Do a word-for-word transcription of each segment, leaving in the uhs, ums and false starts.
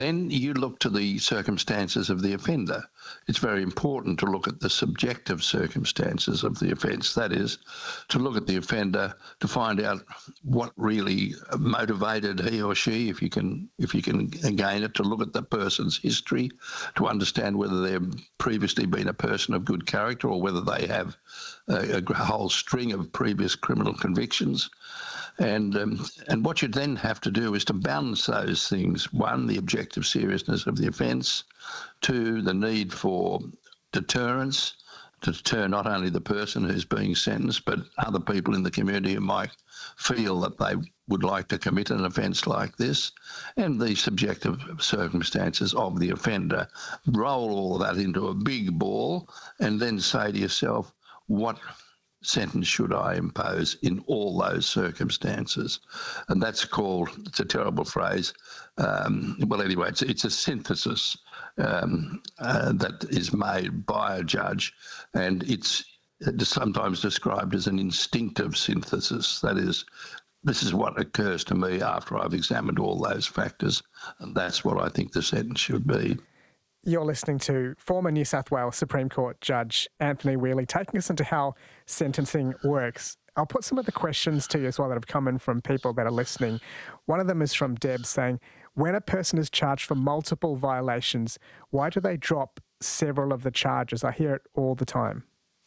Then you look to the circumstances of the offender. It's very important to look at the subjective circumstances of the offence. That is, to look at the offender to find out what really motivated he or she, if you can, if you can gain it, to look at the person's history, to understand whether they've previously been a person of good character or whether they have a, a whole string of previous criminal convictions. And um, and what you then have to do is to balance those things. One, the objective seriousness of the offence. Two, the need for deterrence, to deter not only the person who's being sentenced, but other people in the community who might feel that they would like to commit an offence like this, and the subjective circumstances of the offender. Roll all of that into a big ball and then say to yourself, what sentence should I impose in all those circumstances? And that's called, it's a terrible phrase, um, well anyway, it's, it's a synthesis um, uh, that is made by a judge, and it's sometimes described as an instinctive synthesis. That is, this is what occurs to me after I've examined all those factors, and that's what I think the sentence should be. You're listening to former New South Wales Supreme Court Judge Anthony Whealy taking us into how sentencing works. I'll put some of the questions to you as well that have come in from people that are listening. One of them is from Deb saying, when a person is charged for multiple violations, why do they drop several of the charges? I hear it all the time.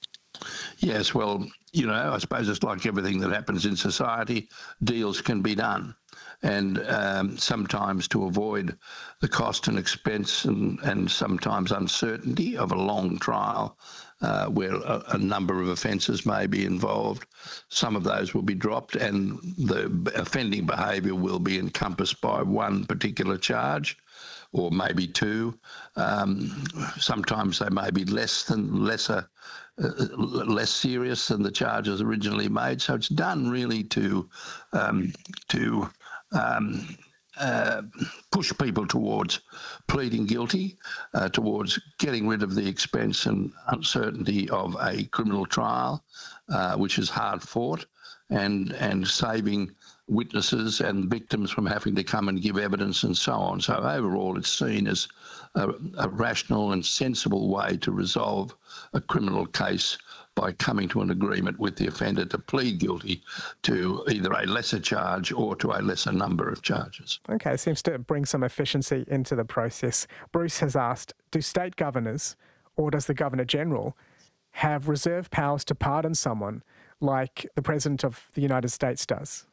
Yes, well, you know, I suppose it's like everything that happens in society, deals can be done. And um, sometimes to avoid the cost and expense and, and sometimes uncertainty of a long trial uh, where a, a number of offences may be involved, some of those will be dropped and the offending behaviour will be encompassed by one particular charge or maybe two. Um, sometimes they may be less than lesser, uh, less serious than the charges originally made. So it's done really to um, to um, uh, push people towards pleading guilty, uh, towards getting rid of the expense and uncertainty of a criminal trial, uh, which is hard fought, and and saving witnesses and victims from having to come and give evidence and so on. So overall, it's seen as a, a rational and sensible way to resolve a criminal case by coming to an agreement with the offender to plead guilty to either a lesser charge or to a lesser number of charges. Okay, seems to bring some efficiency into the process. Bruce has asked, do state governors, or does the Governor-General, have reserve powers to pardon someone like the President of the United States does?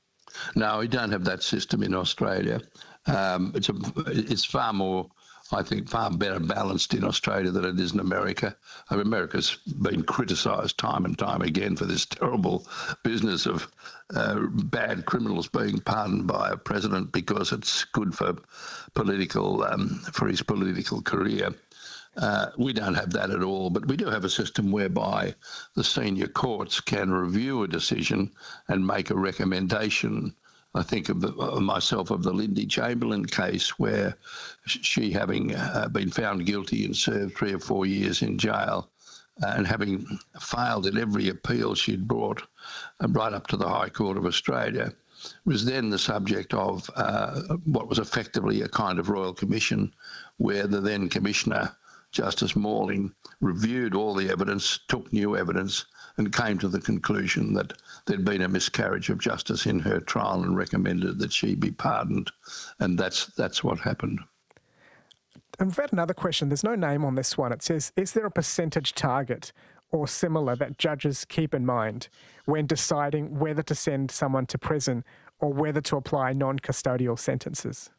No, we don't have that system in Australia. Um, it's, a, it's far more, I think, far better balanced in Australia than it is in America. I mean, America's been criticised time and time again for this terrible business of uh, bad criminals being pardoned by a president because it's good for political, um, for his political career. Uh, we don't have that at all, but we do have a system whereby the senior courts can review a decision and make a recommendation. I think of, the, of myself of the Lindy Chamberlain case where she, having uh, been found guilty and served three or four years in jail uh, and having failed in every appeal she'd brought uh, right up to the High Court of Australia, was then the subject of uh, what was effectively a kind of royal commission where the then Commissioner, Justice Morling, reviewed all the evidence, took new evidence, and came to the conclusion that there'd been a miscarriage of justice in her trial and recommended that she be pardoned. And that's that's what happened. And we've had another question. There's no name on this one. It says, is there a percentage target or similar that judges keep in mind when deciding whether to send someone to prison or whether to apply non-custodial sentences?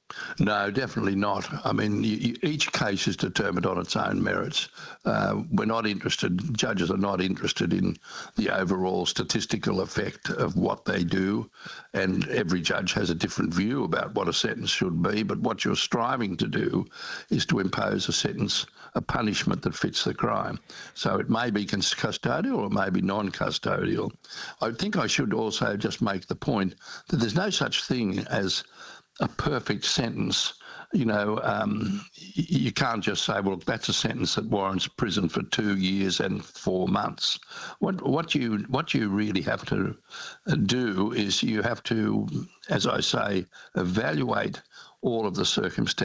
No, definitely not. I mean, you, you, each case is determined on its own merits. Uh, we're not interested, judges are not interested in the overall statistical effect of what they do, and every judge has a different view about what a sentence should be, but what you're striving to do is to impose a sentence, a punishment that fits the crime. So it may be custodial or it may be non-custodial. I think I should also just make the point that there's no such thing as a perfect sentence. You know, um, you can't just say, well, that's a sentence that warrants prison for two years and four months. What what you what you really have to do is you have to, as I say, evaluate all of the circumstances